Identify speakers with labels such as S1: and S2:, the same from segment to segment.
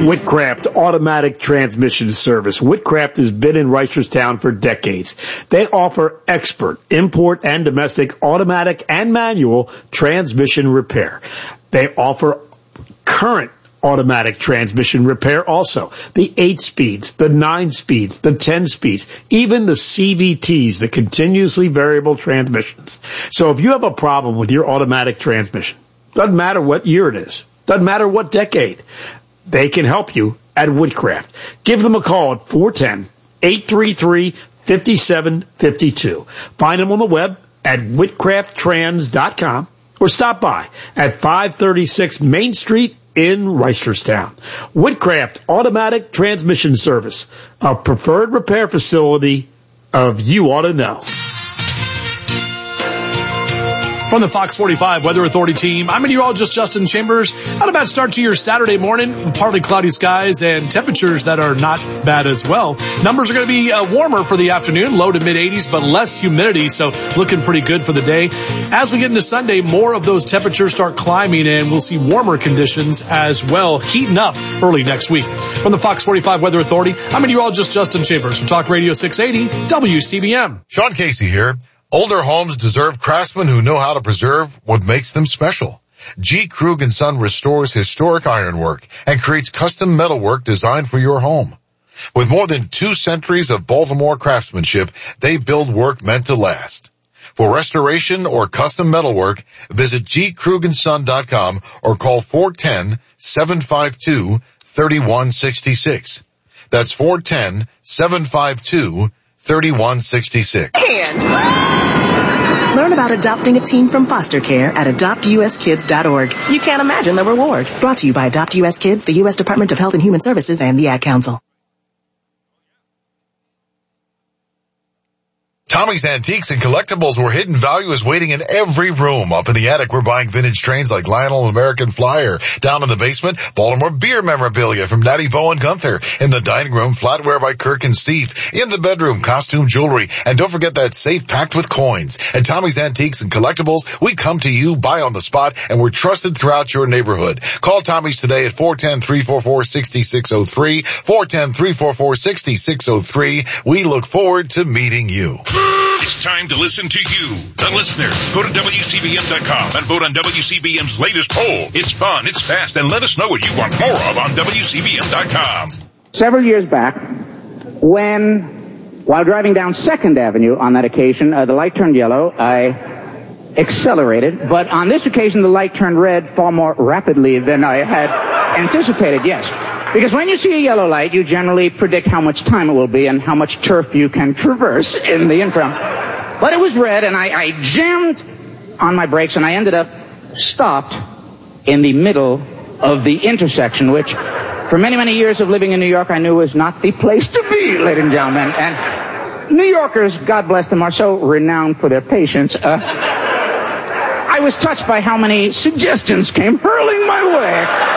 S1: Whitcraft Automatic Transmission Service. Whitcraft has been in Reisterstown for decades. They offer expert import and domestic automatic and manual transmission repair. They offer current automatic transmission repair also. The 8 speeds, the 9 speeds, the 10 speeds, even the CVTs, the continuously variable transmissions. So if you have a problem with your automatic transmission, doesn't matter what year it is, doesn't matter what decade, they can help you at Whitcraft. Give them a call at 410-833-5752. Find them on the web at whitcrafttrans.com or stop by at 536 Main Street in Reisterstown. Whitcraft Automatic Transmission Service, a preferred repair facility of You Ought to Know.
S2: From the Fox 45 Weather Authority team, I'm meteorologist Justin Chambers. Not a bad start to your Saturday morning with partly cloudy skies and temperatures that are not bad as well. Numbers are going to be warmer for the afternoon, low to mid-80s, but less humidity, so looking pretty good for the day. As we get into Sunday, more of those temperatures start climbing, and we'll see warmer conditions as well, heating up early next week. From the Fox 45 Weather Authority, I'm meteorologist Justin Chambers from Talk Radio 680 WCBM.
S3: Sean Casey here. Older homes deserve craftsmen who know how to preserve what makes them special. G. Krug & Son restores historic ironwork and creates custom metalwork designed for your home. With more than 2 centuries of Baltimore craftsmanship, they build work meant to last. For restoration or custom metalwork, visit gkrugandson.com or call 410-752-3166. That's 410-752-3166.
S4: Learn about adopting a teen from foster care at adoptuskids.org. You can't imagine the reward. Brought to you by Adopt US Kids, the U.S. Department of Health and Human Services, and the Ad Council.
S3: Tommy's Antiques and Collectibles, where hidden value is waiting in every room. Up in the attic, we're buying vintage trains like Lionel American Flyer. Down in the basement, Baltimore beer memorabilia from Natty Bo and Gunther. In the dining room, flatware by Kirk and Steve. In the bedroom, costume jewelry. And don't forget that safe packed with coins. At Tommy's Antiques and Collectibles, we come to you, buy on the spot, and we're trusted throughout your neighborhood. Call Tommy's today at 410-344-6603. 410-344-6603. We look forward to meeting you.
S5: It's time to listen to you, the listener. Go to WCBM.com and vote on WCBM's latest poll. It's fun, it's fast, and let us know what you want more of on WCBM.com.
S6: Several years back, while driving down 2nd Avenue on that occasion, the light turned yellow, I accelerated, but on this occasion the light turned red far more rapidly than I had anticipated, yes. Because when you see a yellow light, you generally predict how much time it will be and how much turf you can traverse in the interim. But it was red, and I jammed on my brakes, and I ended up stopped in the middle of the intersection, which for many, many years of living in New York, I knew was not the place to be, ladies and gentlemen. And New Yorkers, God bless them, are so renowned for their patience. I was touched by how many suggestions came hurling my way.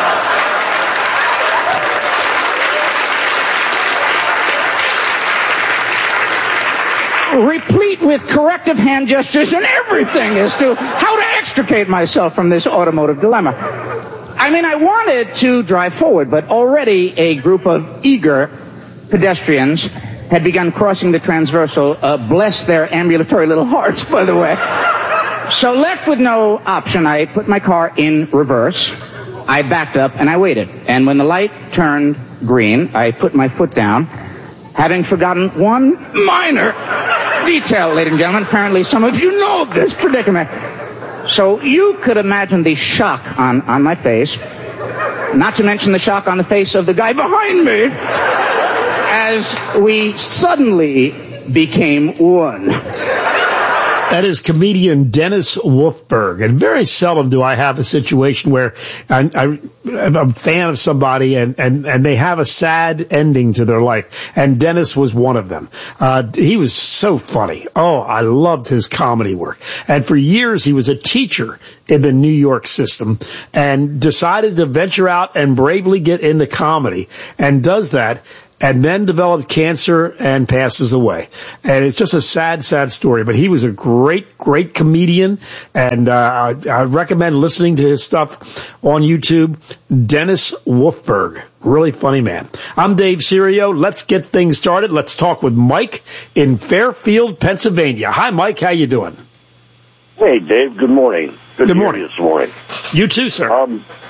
S6: Replete with corrective hand gestures and everything as to how to extricate myself from this automotive dilemma. I mean, I wanted to drive forward, but already a group of eager pedestrians had begun crossing the transversal. Bless their ambulatory little hearts, by the way. So left with no option, I put my car in reverse. I backed up and I waited. And when the light turned green, I put my foot down, having forgotten one minor detail, ladies and gentlemen. Apparently some of you know this predicament. So you could imagine the shock on my face, not to mention the shock on the face of the guy behind me, as we suddenly became one.
S1: That is comedian Dennis Wolfberg. And very seldom do I have a situation where I'm a fan of somebody and they have a sad ending to their life. And Dennis was one of them. He was so funny. Oh, I loved his comedy work. And for years he was a teacher in the New York system and decided to venture out and bravely get into comedy, and does that and then developed cancer and passes away. And it's just a sad, sad story. But he was a great, great comedian, and I recommend listening to his stuff on YouTube. Dennis Wolfberg, really funny man. I'm Dave Serio. Let's get things started. Let's talk with Mike in Fairfield, Pennsylvania. Hi, Mike. How you doing?
S7: Hey, Dave. Good morning. Good morning. This morning.
S1: You too, sir.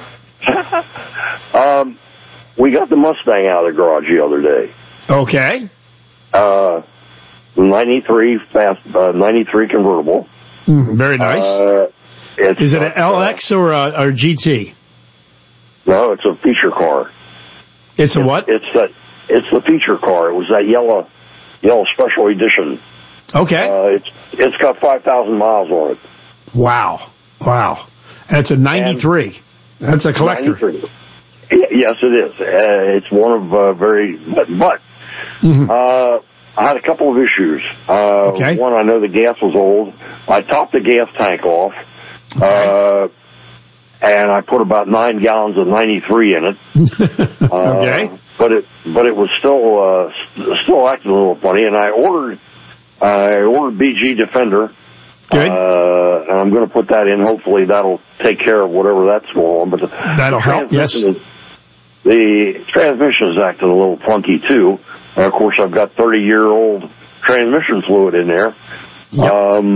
S7: We got the Mustang out of the garage the other day.
S1: Okay.
S7: 93 convertible.
S1: Very nice. Is it an LX or a GT?
S7: No, it's a feature car.
S1: It's a what?
S7: It's the feature car. It was that yellow special edition.
S1: Okay.
S7: It's got 5,000 miles on it.
S1: Wow. That's a 93. That's a collector.
S7: 93. Yes, it is. It's one of but I had a couple of issues.
S1: Okay.
S7: One, I know the gas was old. I topped the gas tank off, and I put about 9 gallons of 93 in it.
S1: Okay.
S7: But it was still acting a little funny, and I ordered BG Defender.
S1: Good.
S7: And I'm going to put that in. Hopefully that'll take care of whatever that's going on. But
S1: that'll help, yes.
S7: The transmission is acting a little funky, too. And, of course, I've got 30-year-old transmission fluid in there.
S1: Yep.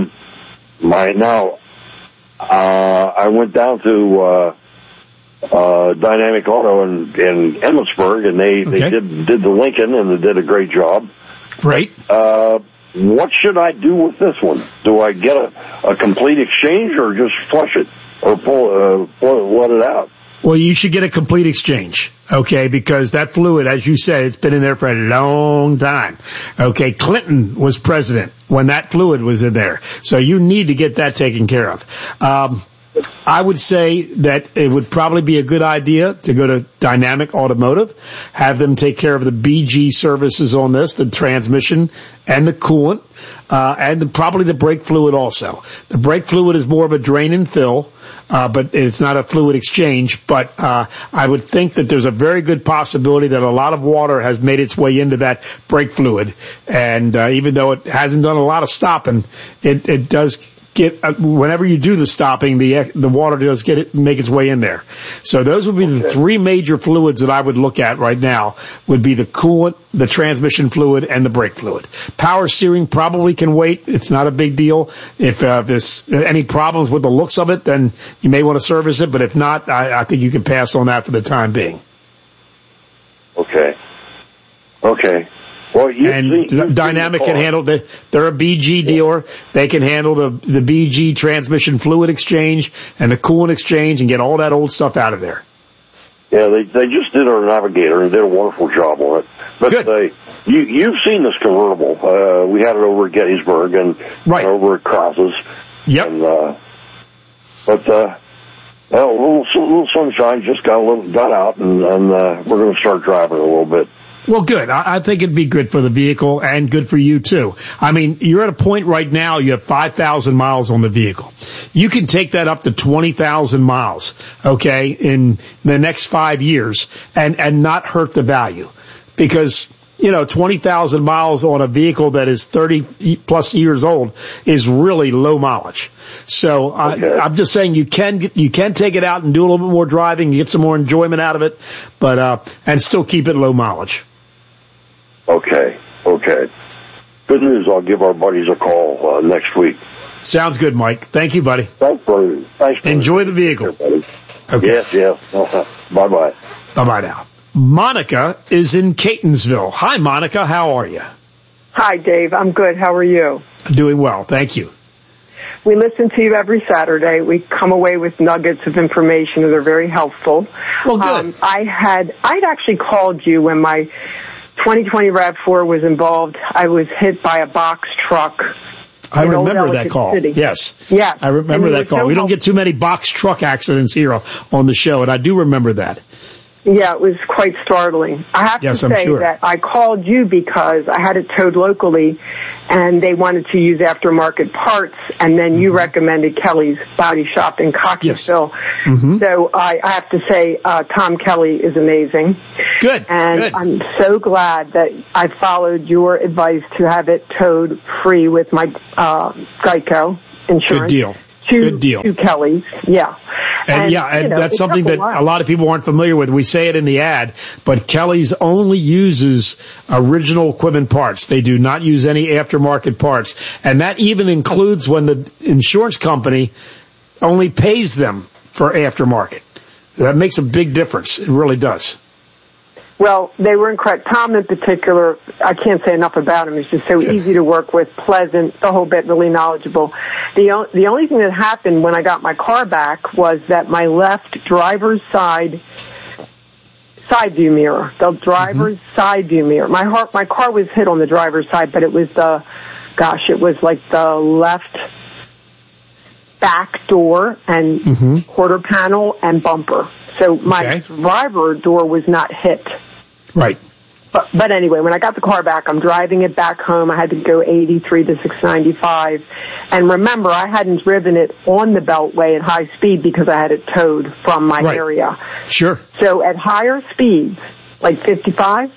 S7: I went down to Dynamic Auto in Emmitsburg, and they did the Lincoln, and they did a great job.
S1: Great.
S7: What should I do with this one? Do I get a complete exchange, or just flush it, or let it out?
S1: Well, you should get a complete exchange, okay, because that fluid, as you said, it's been in there for a long time. Okay, Clinton was president when that fluid was in there, so you need to get that taken care of. I would say that it would probably be a good idea to go to Dynamic Automotive, have them take care of the BG services on this, the transmission and the coolant, and probably the brake fluid also. The brake fluid is more of a drain and fill, but it's not a fluid exchange. But I would think that there's a very good possibility that a lot of water has made its way into that brake fluid, and even though it hasn't done a lot of stopping, it does whenever you do the stopping, the water does make its way in there. So those would be the three major fluids that I would look at right now, would be the coolant, the transmission fluid, and the brake fluid. Power steering probably can wait. It's not a big deal. If there's any problems with the looks of it, then you may want to service it. But if not, I think you can pass on that for the time being.
S7: Okay. Well,
S1: Dynamic can handle they're a BG dealer. They can handle the BG transmission fluid exchange and the coolant exchange and get all that old stuff out of there.
S7: Yeah, they just did our Navigator and did a wonderful job on it. But
S1: good.
S7: You've seen this convertible. We had it over at Gettysburg and over at Krause's.
S1: Yep.
S7: And, a little sunshine just got out, and we're going to start driving a little bit.
S1: Well, good. I think it'd be good for the vehicle and good for you, too. I mean, you're at a point right now, you have 5,000 miles on the vehicle. You can take that up to 20,000 miles, okay, in the next 5 years and not hurt the value. Because, 20,000 miles on a vehicle that is 30 plus years old is really low mileage. So I'm just saying you can take it out and do a little bit more driving, you get some more enjoyment out of it, but and still keep it low mileage.
S7: Okay. Good news. I'll give our buddies a call next week.
S1: Sounds good, Mike. Thank you, buddy.
S7: Thanks, buddy.
S1: Enjoy the vehicle.
S7: Here,
S1: okay.
S7: Yes. Bye-bye.
S1: Bye-bye now. Monica is in Catonsville. Hi, Monica. How are you?
S8: Hi, Dave. I'm good. How are you?
S1: Doing well. Thank you.
S8: We listen to you every Saturday. We come away with nuggets of information that are very helpful.
S1: Well, good.
S8: I'd actually called you when my 2020 RAV4 was involved. I was hit by a box truck.
S1: I remember that call.
S8: City.
S1: Yes.
S8: I
S1: remember that call. We don't get too many box truck accidents here on the show, and I do remember that.
S8: Yeah, it was quite startling. I have to say that I called you because I had it towed locally, and they wanted to use aftermarket parts, and then you recommended Kelly's Body Shop in Cockeysville. Yes. So I have to say Tom Kelly is amazing.
S1: Good.
S8: And I'm so glad that I followed your advice to have it towed free with my Geico insurance.
S1: Good deal.
S8: Good deal. To Kelly's, yeah.
S1: And that's something that a lot of people aren't familiar with. We say it in the ad, but Kelly's only uses original equipment parts. They do not use any aftermarket parts. And that even includes when the insurance company only pays them for aftermarket. That makes a big difference. It really does.
S8: Well, they were incredible. Tom in particular, I can't say enough about him. He's just so easy to work with, pleasant, the whole bit, really knowledgeable. The only thing that happened when I got my car back was that my left driver's side view mirror, the driver's side view mirror. My car was hit on the driver's side, but it was it was like the left back door and quarter panel and bumper. So my driver door was not hit.
S1: Right.
S8: But anyway, when I got the car back, I'm driving it back home. I had to go 83 to 695. And remember, I hadn't driven it on the Beltway at high speed because I had it towed from my area.
S1: Sure.
S8: So at higher speeds, like 55,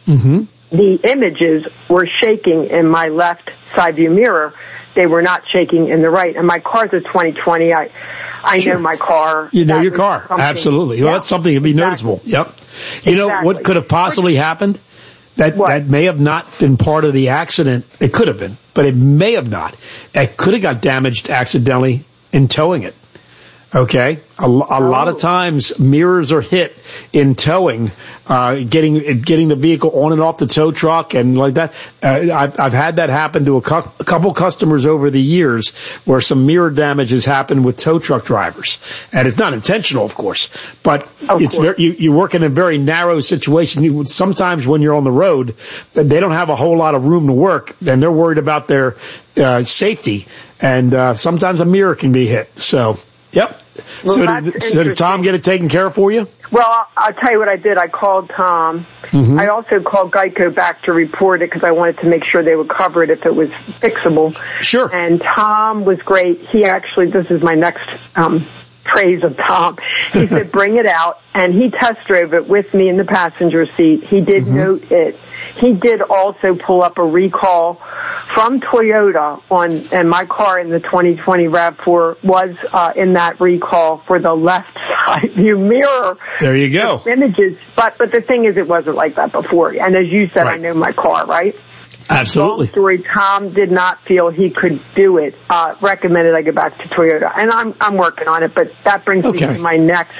S8: the images were shaking in my left side view mirror. They were not shaking in the right. And my car's a 2020. I know my car.
S1: You know your car. Absolutely. Well, that's something that would be noticeable. Yep. You know what could have possibly happened? That may have not been part of the accident. It could have been, but it may have not. It could have got damaged accidentally in towing it. Okay. A lot of times mirrors are hit in towing, getting the vehicle on and off the tow truck and like that. I've had that happen to a couple customers over the years where some mirror damage has happened with tow truck drivers. And it's not intentional, of course, but you work in a very narrow situation. Sometimes when you're on the road, they don't have a whole lot of room to work and they're worried about their, safety. And, sometimes a mirror can be hit. So, yep.
S8: Well,
S1: so did Tom get it taken care of for you?
S8: Well, I'll tell you what I did. I called Tom. I also called Geico back to report it because I wanted to make sure they would cover it if it was fixable.
S1: Sure.
S8: And Tom was great. He actually, this is my next praise of Tom. He said, bring it out. And he test drove it with me in the passenger seat. He did note it. He did also pull up a recall from Toyota and my car in the 2020 RAV4 was in that recall for the left side view mirror.
S1: There you go.
S8: Images, but the thing is, it wasn't like that before. And as you said, I know my car, right?
S1: Absolutely.
S8: Long story, Tom did not feel he could do it. Recommended I go back to Toyota, and I'm working on it. But that brings me to my next.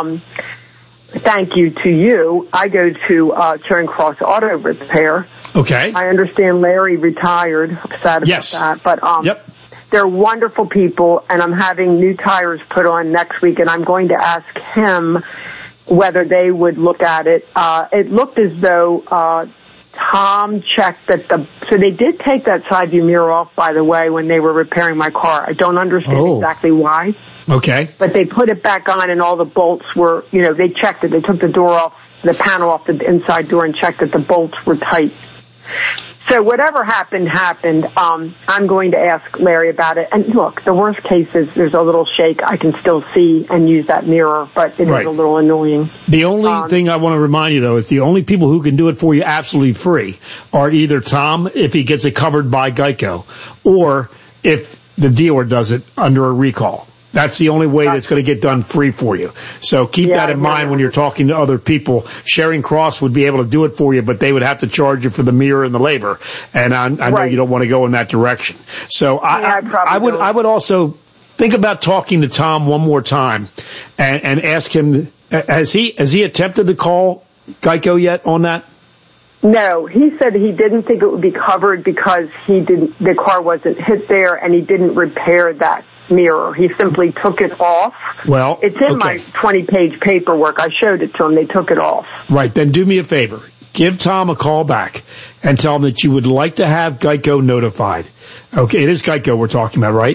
S8: Thank you to you. I go to Charing Cross Auto Repair.
S1: Okay.
S8: I understand Larry retired. Sad about that, but they're wonderful people, and I'm having new tires put on next week, and I'm going to ask him whether they would look at it. It looked as though Tom checked that so they did take that side view mirror off, by the way, when they were repairing my car. I don't understand exactly why.
S1: Okay.
S8: But they put it back on and all the bolts were, they checked it. They took the door off, the panel off the inside door and checked that the bolts were tight. So whatever happened. I'm going to ask Larry about it. And look, the worst case is there's a little shake. I can still see and use that mirror, but it is a little annoying.
S1: The only thing I want to remind you, though, is the only people who can do it for you absolutely free are either Tom, if he gets it covered by Geico, or if the dealer does it under a recall. That's the only way that's going to get done free for you. So keep that in mind when you're talking to other people. Charing Cross would be able to do it for you, but they would have to charge you for the mirror and the labor. And I know you don't want to go in that direction. So I would also think about talking to Tom one more time and ask him, has he attempted to call Geico yet on that?
S8: No, he said he didn't think it would be covered because the car wasn't hit there and he didn't repair that mirror. He simply took it off.
S1: Well,
S8: it's in my 20-page paperwork. I showed it to him. They took it off.
S1: Right. Then do me a favor. Give Tom a call back and tell him that you would like to have Geico notified. Okay. It is Geico we're talking about, right?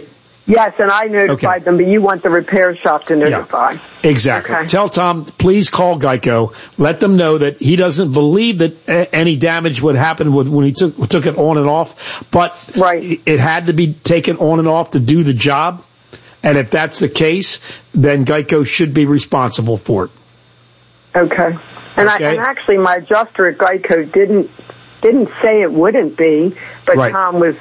S8: Yes, and I notified them, but you want the repair shop to notify.
S1: Yeah, exactly.
S8: Okay.
S1: Tell Tom, please call Geico. Let them know that he doesn't believe that any damage would happen when he took it on and off, but it had to be taken on and off to do the job. And if that's the case, then Geico should be responsible for it.
S8: Okay. And actually, my adjuster at Geico didn't say it wouldn't be, but Tom was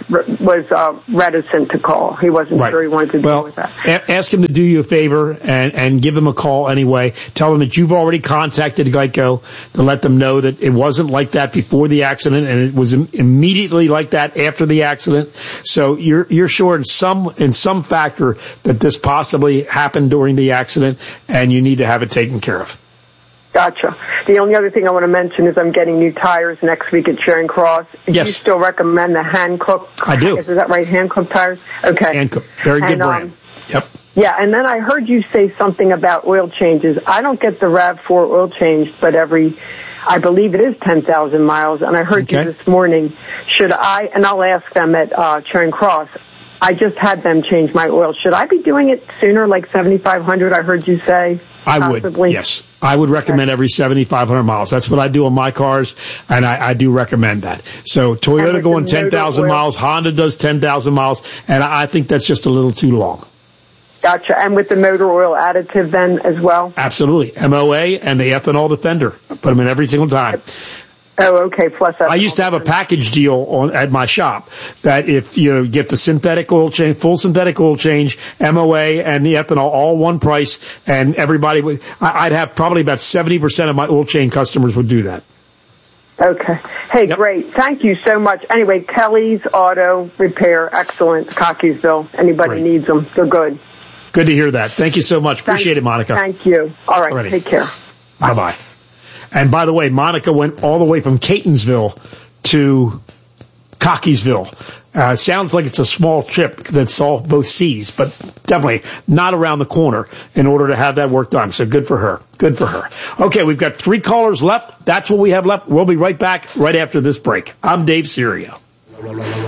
S8: reticent to call. He wasn't sure he wanted to deal with that.
S1: Ask him to do you a favor and give him a call anyway. Tell him that you've already contacted Geico to let them know that it wasn't like that before the accident and it was immediately like that after the accident. So you're sure in some factor that this possibly happened during the accident and you need to have it taken care of.
S8: Gotcha. The only other thing I want to mention is I'm getting new tires next week at Charing Cross.
S1: Yes.
S8: Do you still recommend the Hankook?
S1: I do.
S8: Is that right? Hankook tires? Okay.
S1: Hankook. Very good brand. Yep.
S8: Yeah, and then I heard you say something about oil changes. I don't get the RAV4 oil changed, but I believe it is 10,000 miles, and I heard you this morning. And I'll ask them at Charing Cross, I just had them change my oil. Should I be doing it sooner, like 7,500, I heard you say?
S1: I would, yes. I would recommend every 7,500 miles. That's what I do on my cars, and I do recommend that. So Toyota going 10,000 miles, Honda does 10,000 miles, and I think that's just a little too long.
S8: Gotcha. And with the motor oil additive then as well?
S1: Absolutely. MOA and the ethanol defender. Put them in every single time.
S8: Oh, okay. Plus,
S1: I used to have a package deal at my shop that if you get the synthetic oil change, full synthetic oil change, MOA, and the ethanol, all one price, and everybody would. I'd have probably about 70% of my oil change customers would do that.
S8: Okay. Hey, great. Thank you so much. Anyway, Kelly's Auto Repair, excellent. Cockeysville. Anybody needs them, they're good.
S1: Good to hear that. Thank you so much. Appreciate it, Monica.
S8: Thank you. All right. Alrighty. Take care.
S1: Bye-bye. And by the way, Monica went all the way from Catonsville to Cockeysville. Sounds like it's a small trip that's all both seas, but definitely not around the corner in order to have that work done. So good for her. Good for her. Okay, we've got 3 callers left. That's what we have left. We'll be right back right after this break. I'm Dave Serio.